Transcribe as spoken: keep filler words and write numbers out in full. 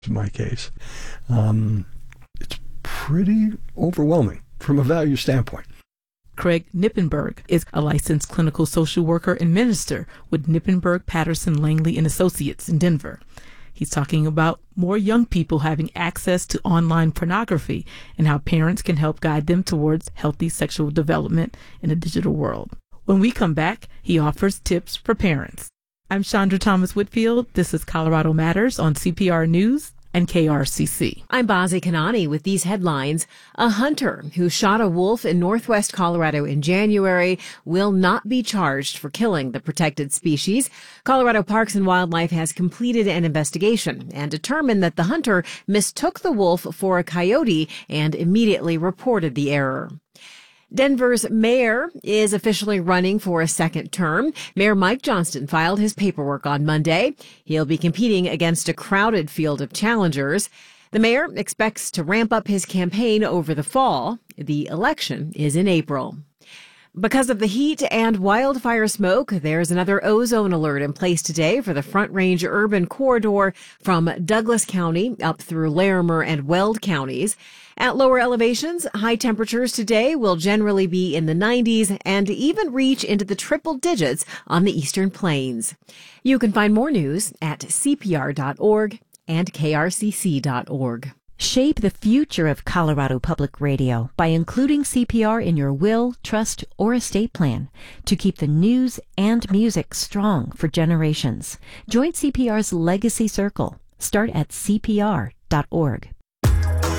in my case, um, it's pretty overwhelming from a value standpoint. Craig Nippenberg is a licensed clinical social worker and minister with Nippenberg, Patterson, Langley and Associates in Denver. He's talking about more young people having access to online pornography and how parents can help guide them towards healthy sexual development in a digital world. When we come back, he offers tips for parents. I'm Chandra Thomas Whitfield. This is Colorado Matters on C P R News and K R C C. I'm Bazi Kanani with these headlines. A hunter who shot a wolf in northwest Colorado in January will not be charged for killing the protected species. Colorado Parks and Wildlife has completed an investigation and determined that the hunter mistook the wolf for a coyote and immediately reported the error. Denver's mayor is officially running for a second term. Mayor Mike Johnston filed his paperwork on Monday. He'll be competing against a crowded field of challengers. The mayor expects to ramp up his campaign over the fall. The election is in April. Because of the heat and wildfire smoke, there's another ozone alert in place today for the Front Range urban corridor from Douglas County up through Larimer and Weld counties. At lower elevations, high temperatures today will generally be in the nineties and even reach into the triple digits on the eastern plains. You can find more news at C P R dot org and K R C C dot org. Shape the future of Colorado Public Radio by including C P R in your will, trust, or estate plan to keep the news and music strong for generations. Join C P R's Legacy Circle. Start at C P R dot org.